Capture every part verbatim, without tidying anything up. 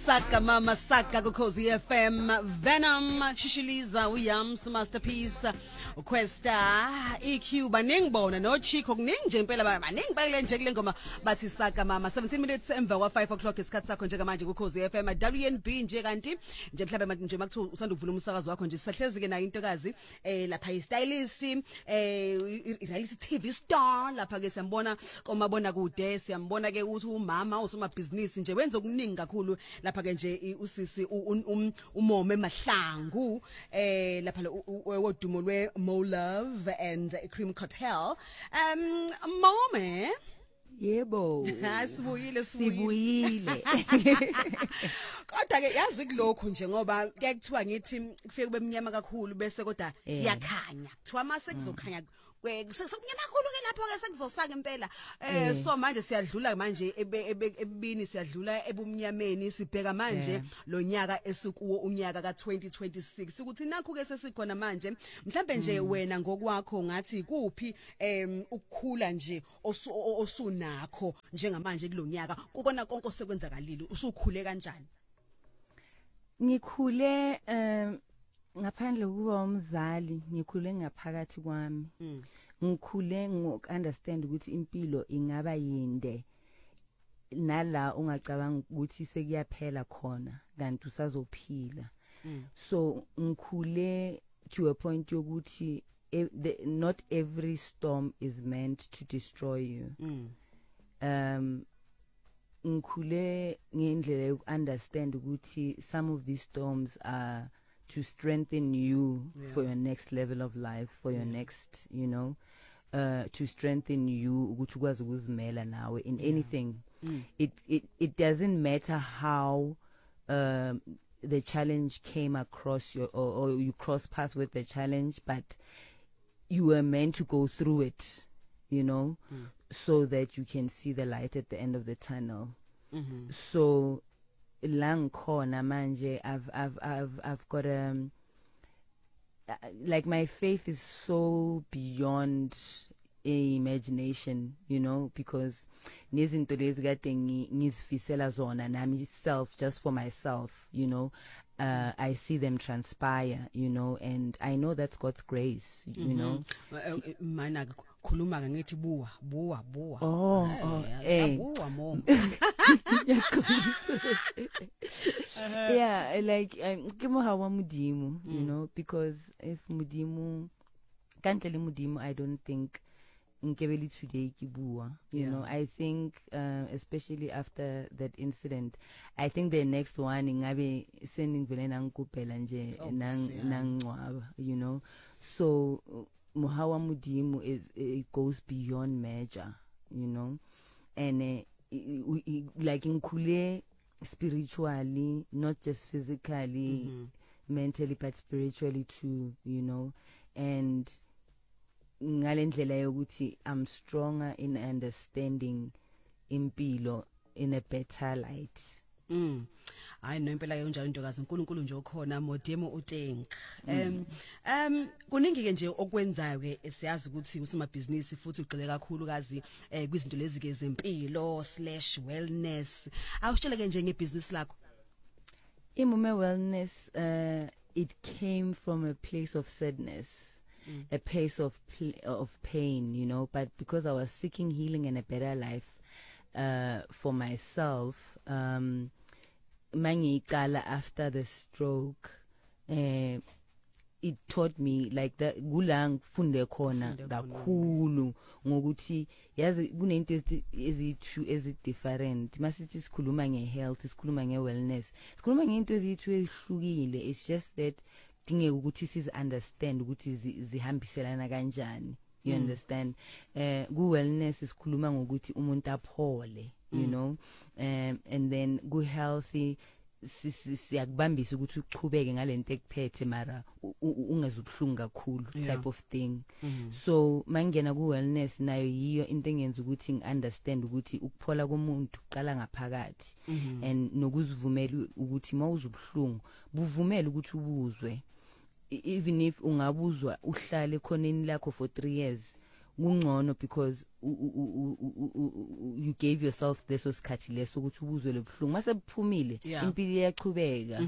Saka mama saka kuKhosi F M. Venom Shishiliza uyams masterpiece Questa E Q baningibona no Chico kuningi nje impela baningi balele nje kule ngoma bathi Saka mama seventeen minutes emva kwa five o'clock isikhathi sakho njengamanje kuKhosi F M W N B nje kanti nje mhlawumbe nje makuthiwa usanda ukuvula umsakazo wakho nje sisahlezi ke nayo intokazi eh lapha i stylist eh reality T V star lapha ke siyambona komabona kude siyambona ke ukuthi umama usoma business nje wenza okuningi kakhulu lapha ke nje usisi umome Mahlangu eh lapha wodumo lwe Mo Love and Cream Cartel um Mome yebo asibuyile sibuyile kodwa ke yazi kulokho nje ngoba kuyakuthiwa ngithi kufike kube mnyama kakhulu bese kodwa iyakhanya kuthiwa mase kuzokhanya sekunyama kakhulu ke lapho ke sekuzosaka impela eh so manje siyadlula manje ebini siyadlula ebumnyameni sibheka manje lo nyaka esikuwo unyaka ka twenty twenty-six ukuthi nakho ke sesikhona manje mhlambe nje wena ngokwakho ngathi kuphi em ukukhula nje osunakho njengamanje kulonyaka ukona konke osekwenzakalile usukhule kanjani? Ngikhule em ngaphandle kuba umzali ngikhule ngaphakathi kwami ngikhule ngokunderstand ukuthi impilo ingaba yinde nala ungacabanga ukuthi sekuyaphela khona kanti usazophila so ngikhule to a point yokuthi not every storm is meant to destroy you um ngikhule ngendlela yokunderstand ukuthi some of these storms are to strengthen you yeah. for your next level of life, for your yeah. next, you know, uh, to strengthen you ukuthi ukwazi ukuzimela nawe in yeah. anything. Mm. It it it doesn't matter how um, the challenge came across your or, or you cross paths with the challenge, but you were meant to go through it, you know, mm. so that you can see the light at the end of the tunnel. Mm-hmm. So lang khona manje I've I've I've I've got um like my faith is so beyond imagination, you know, because nezinto lezi kade ngizifisela zona nami self just for myself, you know, uh I see them transpire, you know, and I know that's God's grace, you mm-hmm. know. Mina khuluma ngithi buwa buwa buwa oh oh eh buwa mom yeah like um kimo hawa mudimu you know because if mudimu can't tell mudimu I don't think nkebeli today kibuwa you yeah. know I think uh, especially after that incident I think the next one ngabe sending vele nangikupela nje nangcwaba you know so Muhawa Mudimu is it goes beyond measure, you know, and uh, it, it, like in Kule spiritually, not just physically, mm-hmm. mentally, but spiritually too, you know, and ngalendlela yokuthi I'm stronger in understanding impilo in a better light. Mm. Hayi no impela yonjalo intokazi uNkulunkulu nje okhona modemo uTenga. Em em kuningi ke nje okwenzayo ke siyazi ukuthi usima business futhi ugxile kakhulu kazi eh kwizinto lezi ke zempilo slash wellness. Awushela ke nje ngebusiness lakho. Imume wellness uh it came from a place of sadness. Mm. A place of pl- of pain, you know, but because I was seeking healing and a better life uh for myself, um mangiqala after the stroke uh, it taught me like that gulang funde khona kakhulu ngokuthi yazi kunento ezithu ezi different masithi sikhuluma nge health sikhuluma nge wellness sikhuluma ngento ezithu ezihlukile it's just that dinge ukuthi siz understand ukuthi zihambiselana kanjani you mm. understand eh uh, ku wellness sikhuluma ngokuthi umuntu aphole you mm. know um and then go healthy siyakubambisa ukuthi uchubeke ngalento ekuphethe mara ungezubuhlungu kakhulu type of thing mm. so mangena ku wellness nayo yiyo into engenza ukuthi ngiunderstand ukuthi ukuphola komuntu uqala ngaphakathi mm-hmm. and nokuzivumela ukuthi mawuzubuhlungu buvumela ukuthi ubuzwe even if ungabuzwa uhlale khoneni lakho for three years kungcono because you gave yourself leso sikhathi leso ukuthi ubuzwe lobuhlungu mase buphumile impilo iyaqhubeka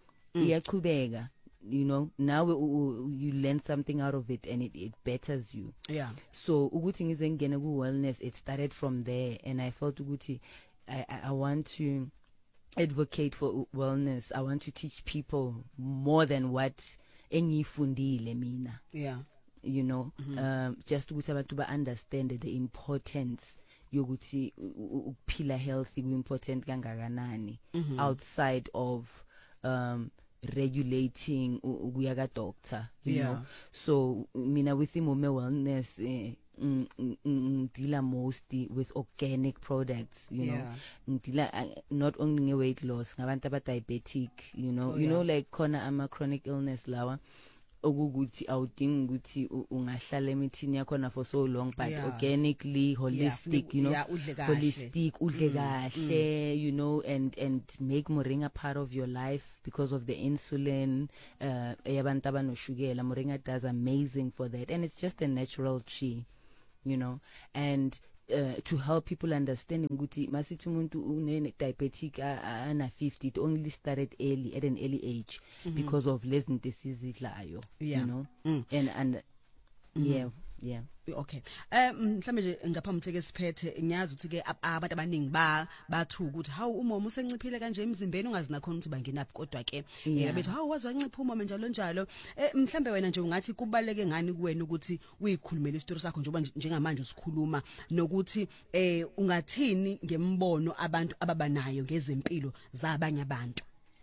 iyaqhubeka you know now you learn something out of it and it, it betters you yeah so ukuthi ngize ngene ku wellness it started from there and I felt ukuthi I, I I want to advocate for wellness. I want to teach people more than what engifundile mina. Yeah. You know, mm-hmm. um, just ukuthi abantu ba understand the importance yokuthi ukuphila healthy ku important kangakanani mm-hmm. outside of um regulating ukuya ka doctor, you yeah. know. So mina with Imome Wellness eh, Mm, dealer mostly with organic products, you yeah. know. Dealer uh, not only weight loss, ngabantu aba diabetic, you know. Oh, you yeah. know like khona ama chronic illness lawa okuguthi awudingi ukuthi ungahlala emithini yakhona for so long but yeah. organically holistic yeah. you know yeah, udle holistic udle mm. kahle mm. you know and and make moringa part of your life because of the insulin uh yabantu abanoshukela moringa does amazing for that and it's just a natural tree you know and uh, to help people understand ukuthi masithi umuntu une diabetic ana fifty it only started early at an early age mm-hmm. because of lezinto esizidlayo yeah. you know mm. and and mm-hmm. yeah yeah okay um mhlambe nje ngaphambi theke siphethe ngiyazi ukuthi ke abantu abaningi ba bathuka ukuthi hawu umomo usenciphile kanje emzimbeni ungazi nakhona ukuthi bangenaphi kodwa ke bethi hawu wazi wancipha umomo njalo njalo mhlambe wena nje ungathi kubaleke ngani kuwena ukuthi uyikhulumele isitori sakho njengoba njengamanje usikhuluma nokuthi eh ungathini ngembono abantu ababanayo ngezempilo zabanye abantu.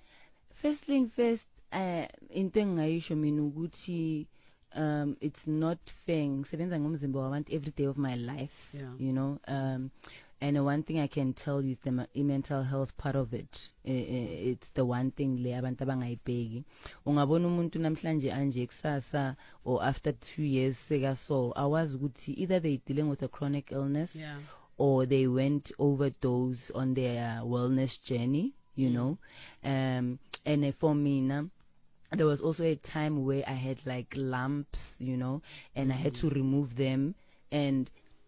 First thing first uh into engayisho mina ukuthi um it's not fair ngisebenza ngomzimba wabantu every day of my life yeah. you know um and one thing I can tell you is the ma- mental health part of it uh, uh, it's the one thing le abantu abangayibheki ungabona umuntu namhlanje anje kusasa or after two years seka so awazi ukuthi either they dealing with a chronic illness yeah. or they went overdose on their wellness journey you mm. know um and uh, for me now there was also a time where I had like lumps, you know, and mm. I had to remove them. And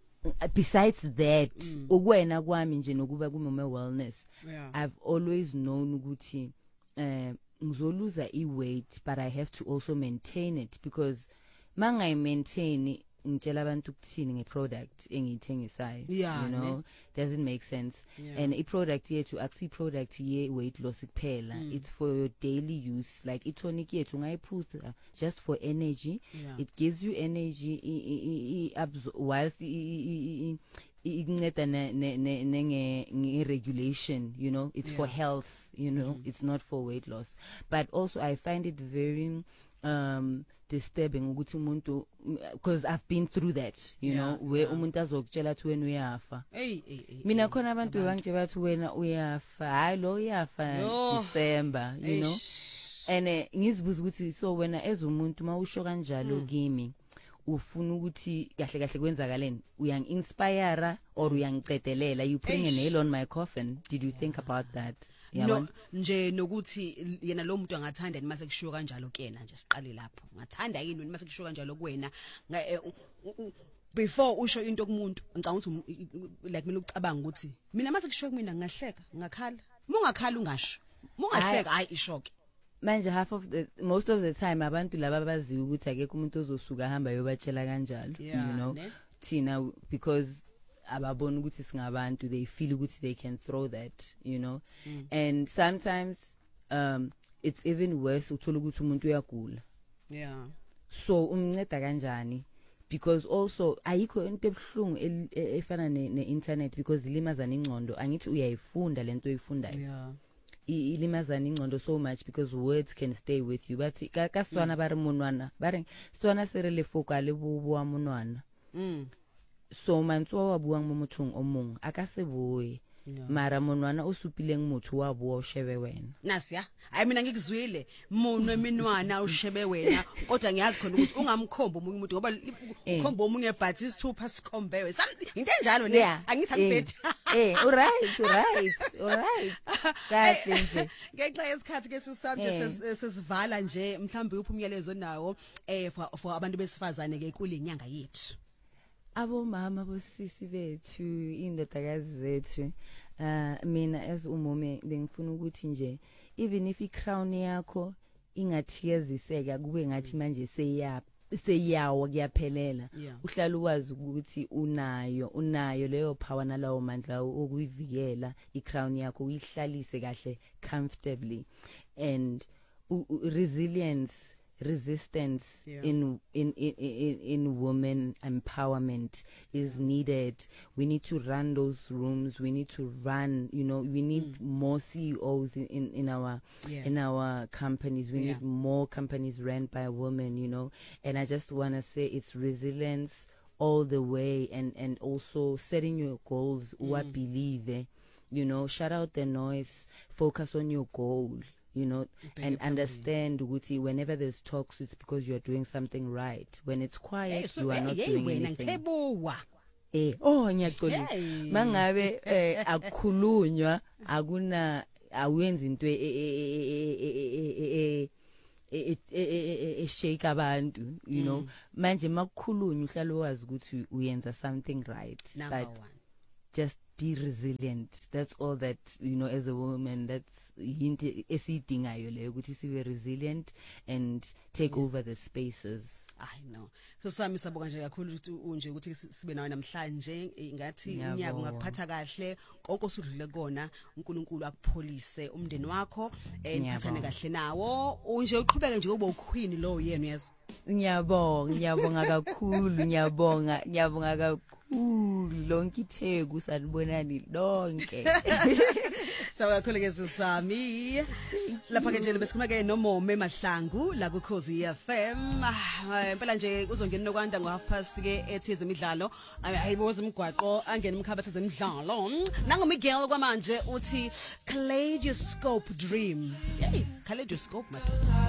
besides that, ukwena kwami nje nokuba kumome wellness, I've always known ukuthi uh, ngizoluza i-weight, but I have to also maintain it because manga I maintain ngitshela abantu ukuthini ngeproduct engiyithengisayo yeah, you know ne? Doesn't make sense yeah. and i-product yethu akusi product ye weight loss kuphela mm. it's for your daily use like i-tonic yethu ungayiphuza just for energy yeah. it gives you energy i, I, I, whilst ikunceda nenge regulation you know it's yeah. for health you know mm. it's not for weight loss but also I find it very um disturbing ukuthi umuntu because I've been through that you yeah, know where yeah. umuntu azokutshela ukuthi wena uyafa hey hey mina khona abantu bangitshela ukuthi wena uyafa hayi lo uyafa December you know and uh, ngizibuza ukuthi so wena ezumuntu mawusho kanjalo mm. kimi ufuna ukuthi kahle kahle kwenzakaleni uyang inspire or uyangicedelela you putting a nail on my coffin did you yeah. think about that no nje nokuthi yena lo muntu angathanda ni mase kushiwo kanjalo kuyena nje siqale lapho ngathanda yini ni mase kushiwo kanjalo kuwena before usho into kumuntu ngicanga ukuthi like mina ucabanga ukuthi mina mase kushiwo kumina ngahleka ngakhala mungakhala ungasho mungahleka hayi ishoke manje half of the most of the time abantu laba baziwe ukuthi akekho umuntu ozosuka hamba yobatshela kanjalo yeah, you know ne? Tina because ababona ukuthi singabantu they feel ukuthi they can throw that you know mm. and sometimes um it's even worse uthola ukuthi umuntu uyagula yeah so umnceda kanjani because also ayikho into ebhlungu efana ne internet because ilimazana ingcondo angithi uyayifunda lento oyifundayo yeah ilimazana ingcondo so much because words can stay with you but ka swana mm. bari monwana bari swana serele fokale bubu wa monwana mm so mantso wa buang mo mothong o mong aka se boe yeah. mara monwana o supileng motho wa bo o shebe wena nasiya hayi mina ngikuzwile mono eminwana o shebe wena kodwa ngiyazi khona ukuthi ungamkhomba umunye umuntu ngoba ukhomba umunye but isithupha sikhombewe into enjalo ne angithi angibethe eh alright alright alright kahle nje ngenxa yesikhathi ke sisubject sesivala nje mhlawumbe uphumyalezo nawo eh for abantu besifazane ke kule inyanga yethu. abomama bosisi bethu indodakazi zethu uh mina as umume bengifuna ukuthi nje even if i-crown yakho ingathiyaziseka kube ngathi manje seya seyawo kuyaphelela uhlala uwazi ukuthi unayo unayo leyo power nalawo mandla okuyivikela i-crown yakho uyihlalise kahle comfortably and uh, resilience resistance yeah. in, in in in in women empowerment is needed. We need to run those rooms, we need to run, you know, we need mm. more C E Os in in, in our yeah. in our companies. We yeah. need more companies run by women, you know. And I just want to say it's resilience all the way, and and also setting your goals mm. what believe eh? You know, shut out the noise, focus on your goal, you know, and understand Guti, whenever there's talks, it's because you're doing something right. When it's quiet, hey, so you are not hey, doing anything. Eh, oh, ngiyaxolisa. Hey. Mangabe eh, akukhulunywa akuna awenzi into e e shake abantu, you know. Manje makukhulunywa uhlala wazi ukuthi uyenza something right. Number but one. Just be resilient. That's all that, you know, as a woman, that's into esidingayo leyo ukuthi sibe resilient and take yeah. over the spaces. I know. So sami saboka nje kakhulu ukuthi unje ukuthi sibe nawe namhlanje ngathi unyaka ungakuphatha kahle konke osudlule kona uNkulunkulu akupholise umndeni wakho eniphathane kahle nawo unje uqhubeke nje ube uqueen lo yena yezo. Ngiyabonga ngiyabonga kakhulu ngiyabonga ngiyabonga kakhulu lonke itheku salibonani lonke. Sawa kakhulu ke sami lapha ke nje besikhuluma ke noMome Mahlangu la ku Khosi F M. Impela nje uzongena nokwanda ngo half past ke ethi ezemidlalo ayiboza imgwaqo angena imkhabatha zemidlalo nangu Miguel kwamanje uthi kaleidoscope dream. Hey, kaleidoscope madoda.